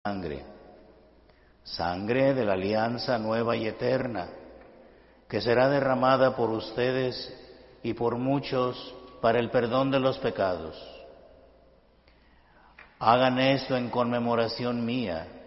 sangre, sangre de la alianza nueva y eterna, que será derramada por ustedes y por muchos para el perdón de los pecados. Hagan esto en conmemoración mía.